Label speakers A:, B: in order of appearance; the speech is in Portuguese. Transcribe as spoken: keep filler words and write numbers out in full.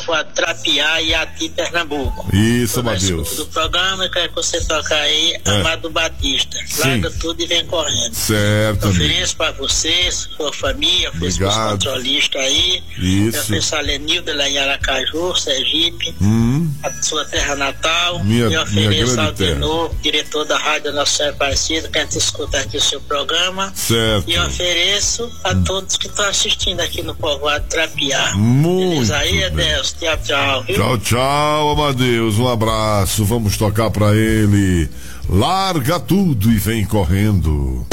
A: povoado Trapiá e Ati, Pernambuco.
B: Isso, Amadeus.
A: Do programa, eu quero que você toque aí, é. Amado Batista. Larga tudo e vem correndo.
B: Certo.
A: Ofereço para você, sua família, ofereço para os controlistas aí.
B: Isso.
A: Eu ofereço a Lenilda lá em Aracaju, Sergipe,
B: hum.
A: a sua terra natal.
B: Minha,
A: e ofereço ao
B: terra.
A: Tenor, diretor da Rádio Nossa Senhora Aparecida, que a gente escuta aqui o seu programa.
B: Certo.
A: E ofereço a todos que estão assistindo aqui no povoado Trapiá.
B: Muito
A: Beleza aí,
B: bem.
A: Adeus. Tchau, tchau. Viu?
B: Tchau, tchau, Amadeus. Um abraço. Vamos tocar pra ele. Larga tudo e vem correndo.